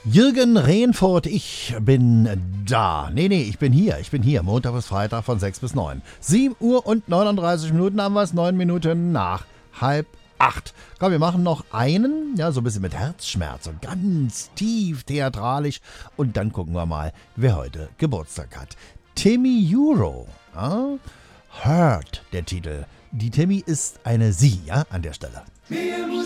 Jürgen Rehnfurt, ich bin da. Nee, ich bin hier. Montag bis Freitag von 6 bis 9. 7 Uhr und 39 Minuten haben wir es, 9 Minuten nach 7:30. Komm, wir machen noch einen, ja, so ein bisschen mit Herzschmerz und ganz tief theatralisch. Und dann gucken wir mal, wer heute Geburtstag hat. Timmy Euro. Ja? Hurt, der Titel. Die Timmy ist eine Sie, ja, an der Stelle.